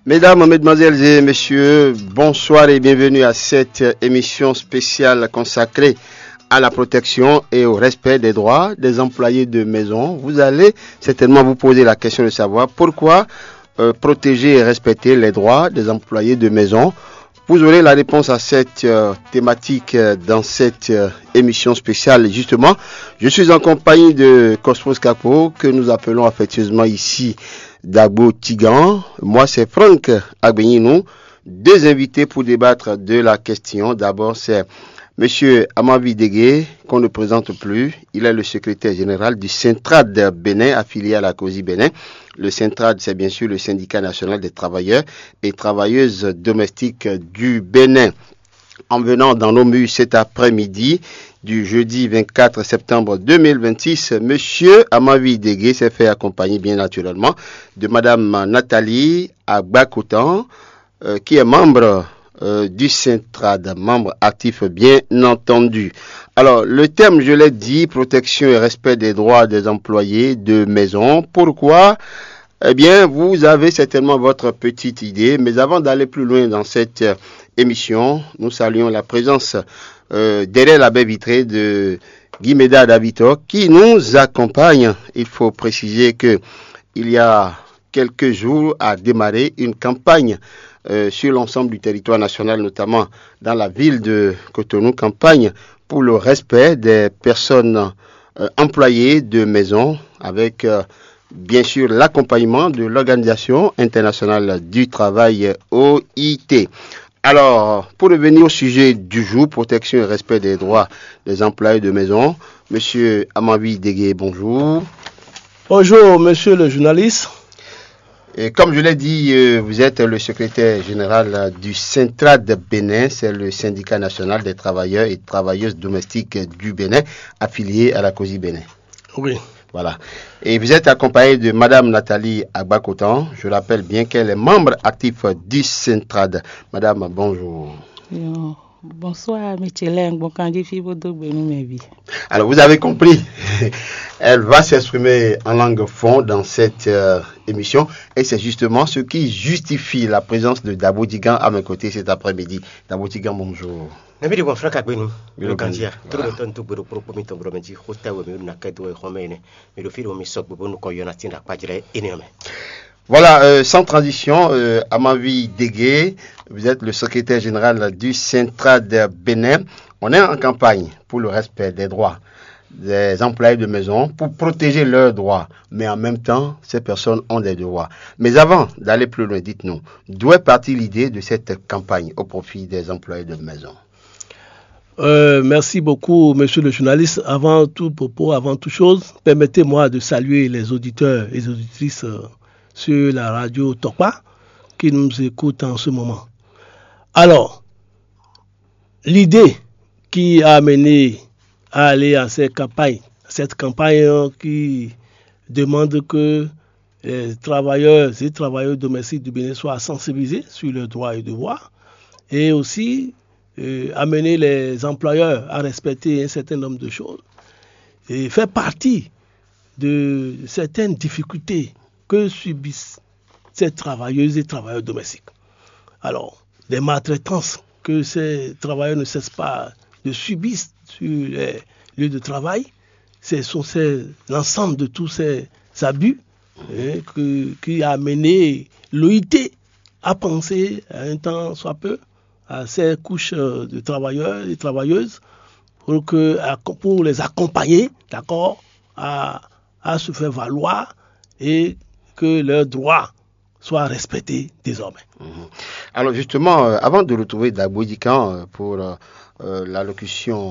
Mesdames, mesdemoiselles et messieurs, bonsoir et bienvenue à cette émission spéciale consacrée à la protection et au respect des droits des employés de maison. Vous allez certainement vous poser la question de savoir pourquoi protéger et respecter les droits des employés de maison. Vous aurez la réponse à cette thématique dans cette émission spéciale. Justement, je suis en compagnie de Cosmos Capo, que nous appelons affectueusement ici Dabo Tigan. Moi, c'est Franck Agbenyinou. Deux invités pour débattre de la question. D'abord, c'est Monsieur Amavi Degué, qu'on ne présente plus. Il est le secrétaire général du Centrad Bénin, affilié à la COSI Bénin. Le Centrad, c'est bien sûr le syndicat national des travailleurs et travailleuses domestiques du Bénin. En venant dans nos murs cet après-midi du jeudi 24 septembre 2026, Monsieur Amavi Degué s'est fait accompagner bien naturellement de Madame Nathalie Agbakotan, qui est membre du Centrad, membre actif bien entendu. Alors, le thème, je l'ai dit, protection et respect des droits des employés de maison. Pourquoi ? Eh bien, vous avez certainement votre petite idée, mais avant d'aller plus loin dans cette émission, nous saluons la présence derrière la baie vitrée de Guy Médard Davito qui nous accompagne. Il faut préciser que il y a quelques jours a démarré une campagne sur l'ensemble du territoire national, notamment dans la ville de Cotonou, campagne pour le respect des personnes employées de maison avec bien sûr l'accompagnement de l'Organisation internationale du travail OIT. Alors, pour revenir au sujet du jour, protection et respect des droits des employés de maison, Monsieur Amavi Degué, bonjour. Bonjour, monsieur le journaliste. Et comme je l'ai dit, vous êtes le secrétaire général du Centrad Bénin, c'est le syndicat national des travailleurs et travailleuses domestiques du Bénin, affilié à la COSI Bénin. Oui. Voilà. Et vous êtes accompagné de Madame Nathalie Agbakotan. Je rappelle bien qu'elle est membre actif du Centrad. Madame, bonjour. Bonsoir, Michelin. Alors, vous avez compris. Elle va s'exprimer en langue fond dans cette émission. Et c'est justement ce qui justifie la présence de Dabo Tigan à mes côtés cet après-midi. Dabo Tigan, bonjour. Voilà, sans transition, Amavi Degué, vous êtes le secrétaire général du Centrad Bénin. On est en campagne pour le respect des droits des employés de maison, pour protéger leurs droits, mais en même temps, ces personnes ont des devoirs. Mais avant d'aller plus loin, dites-nous, d'où est partie l'idée de cette campagne au profit des employés de maison? Merci beaucoup, monsieur le journaliste. Avant tout propos, avant toute chose, permettez-moi de saluer les auditeurs et les auditrices sur la radio Tokpa qui nous écoutent en ce moment. Alors, l'idée qui a amené à aller à cette campagne qui demande que les travailleurs et travailleuses domestiques du Bénin soient sensibilisés sur leurs droits et devoirs, et aussi amener les employeurs à respecter un certain nombre de choses et faire partie de certaines difficultés que subissent ces travailleuses et travailleurs domestiques. Alors, les maltraitances que ces travailleurs ne cessent pas de subir sur les lieux de travail, c'est l'ensemble de tous ces abus qui a amené l'OIT à penser à un temps soit peu à ces couches de travailleurs et travailleuses pour les accompagner, d'accord, à se faire valoir et que leurs droits soient respectés désormais. Alors justement, avant de retrouver Dabo Tigan pour l'allocution